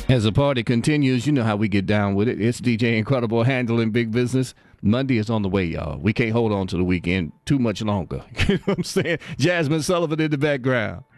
As the party continues, you know how we get down with it. It's DJ Incredible handling big business. Monday is on the way, y'all. We can't hold on to the weekend too much longer. You know what I'm saying? Jasmine Sullivan in the background.